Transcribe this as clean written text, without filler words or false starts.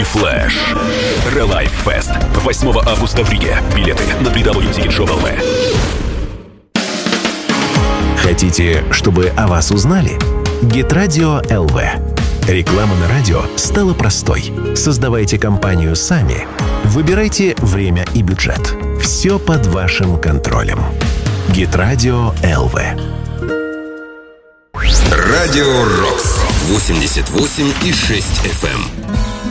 Флэш. Релайф Фест. 8 августа в Риге. Билеты на www.ticketshow.lv. Хотите, чтобы о вас узнали? Гитрадио ЛВ. Реклама на радио стала простой. Создавайте компанию сами. Выбирайте время и бюджет. Все под вашим контролем. Гитрадио ЛВ. Радио Рокс 88,6 FM.